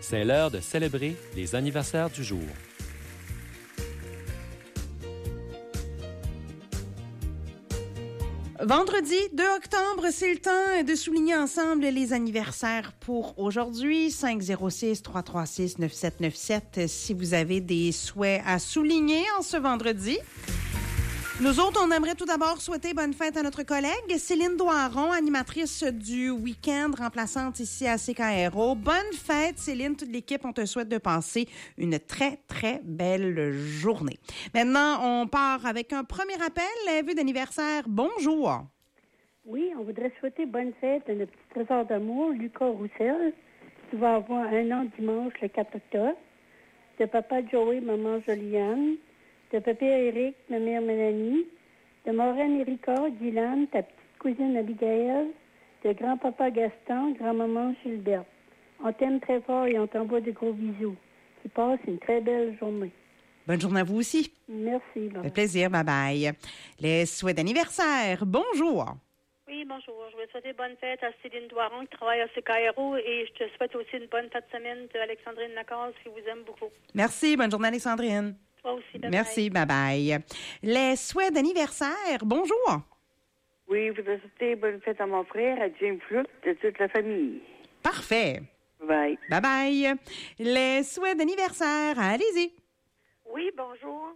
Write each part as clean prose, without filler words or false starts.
C'est l'heure de célébrer les anniversaires du jour. Vendredi 2 octobre, c'est le temps de souligner ensemble les anniversaires pour aujourd'hui. 506-336-9797 si vous avez des souhaits à souligner en ce vendredi. Nous autres, on aimerait tout d'abord souhaiter bonne fête à notre collègue Céline Doiron, animatrice du week-end, remplaçante ici à CKRO. Bonne fête, Céline. Toute l'équipe, on te souhaite de passer une très, très belle journée. Maintenant, on part avec un premier appel. Vue d'anniversaire, bonjour. Oui, on voudrait souhaiter bonne fête à notre petit trésor d'amour, Lucas Roussel, qui va avoir 1 an dimanche, le 4 octobre. De papa Joey, maman Joliane. De papa Eric, ma mère Mélanie, de Maureen Erika, Dylan, ta petite cousine Abigail, de grand-papa Gaston, grand-maman Gilberte. On t'aime très fort et on t'envoie de gros bisous. Tu passes une très belle journée. Bonne journée à vous aussi. Merci. Ça fait plaisir, bye-bye. Les souhaits d'anniversaire, bonjour. Oui, bonjour. Je veux souhaiter bonne fête à Céline Doiron qui travaille à CKRO et je te souhaite aussi une bonne fête de semaine de Alexandrine Lacaze qui vous aime beaucoup. Merci, bonne journée Alexandrine. Toi aussi, bye-bye. Merci, bye-bye. Les souhaits d'anniversaire, bonjour. Oui, je voudrais souhaiter bonne fête à mon frère, à James Flood, de toute la famille. Parfait. Bye. Bye-bye. Les souhaits d'anniversaire, allez-y. Oui, bonjour.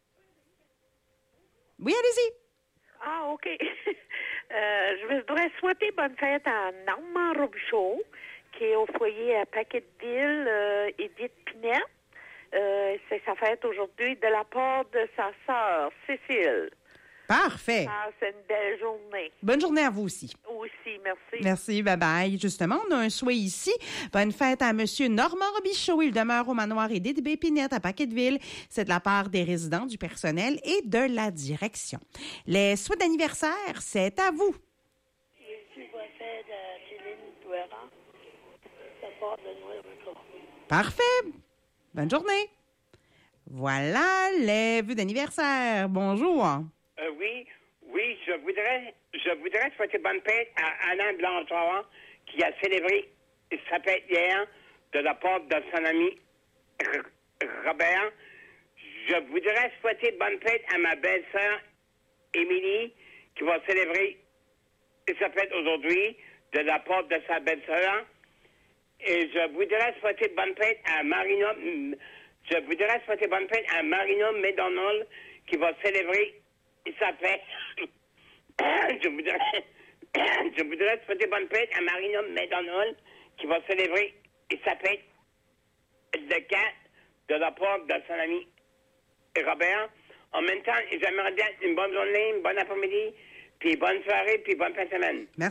Oui, allez-y. Ah, OK. Je voudrais souhaiter bonne fête à Normand Robichaud qui est au foyer à Paquetteville, Edith Pinette. C'est sa fête aujourd'hui de la part de sa sœur, Cécile. Parfait. Ah, c'est une belle journée. Bonne journée à vous aussi. Aussi, merci. Merci, bye-bye. Justement, on a un souhait ici. Bonne fête à Monsieur Normand Robichaud. Il demeure au manoir Edith Pinette à Paquetteville. C'est de la part des résidents, du personnel et de la direction. Les souhaits d'anniversaire, c'est à vous. Je bonne fête à Céline Douéran, de la part de Noël Rico. Parfait. Bonne journée. Voilà les vues d'anniversaire. Bonjour. Oui, je voudrais souhaiter bonne fête à Alain Blanchard qui a célébré sa fête hier de la part de son ami Robert. Je voudrais souhaiter bonne fête à ma belle-sœur Émilie qui va célébrer sa fête aujourd'hui de la part de sa belle-sœur. Et je voudrais souhaiter bonne fête à Marina McDonald qui va célébrer sa fête. Je voudrais souhaiter bonne fête à Marina McDonald qui va célébrer sa fête le 4 de la part de son ami Robert. En même temps, j'aimerais bien une bonne journée, une bonne après-midi, puis bonne soirée, puis bonne fin de semaine. Merci.